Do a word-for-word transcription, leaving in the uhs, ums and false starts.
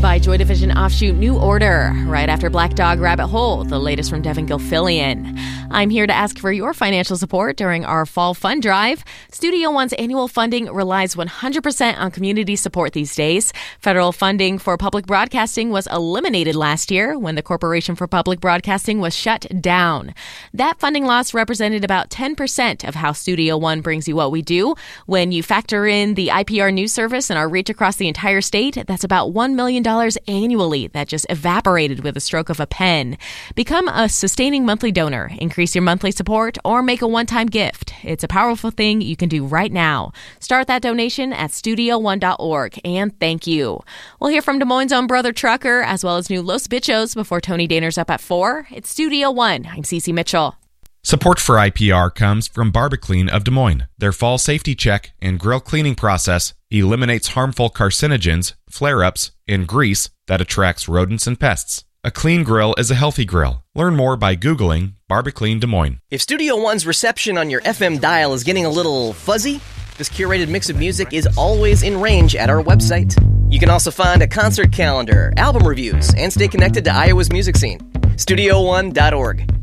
by Joy Division offshoot New Order, right after Black Dog Rabbit Hole, the latest from Devin Gilfillian. I'm here to ask for your financial support during our Fall Fund Drive. Studio One's annual funding relies one hundred percent on community support these days. Federal funding for public broadcasting was eliminated last year when the Corporation for Public Broadcasting was shut down. That funding loss represented about ten percent of how Studio One brings you what we do. When you factor in the I P R news service and our reach across the entire state, that's about one million dollars annually that just evaporated with a stroke of a pen. Become a sustaining monthly donor, increase your monthly support, or make a one-time gift. It's a powerful thing you can do right now. Start that donation at studio one dot org, and thank you. We'll hear from Des Moines' own Brother Trucker, as well as new Los Bichos before Tony Daner's up at four. It's Studio One. I'm Cece Mitchell. Support for I P R comes from BarbeClean of Des Moines. Their fall safety check and grill cleaning process eliminates harmful carcinogens, flare-ups, and grease that attracts rodents and pests. A clean grill is a healthy grill. Learn more by Googling BarbeClean Des Moines. If Studio One's reception on your F M dial is getting a little fuzzy, this curated mix of music is always in range at our website. You can also find a concert calendar, album reviews, and stay connected to Iowa's music scene. studio one dot org.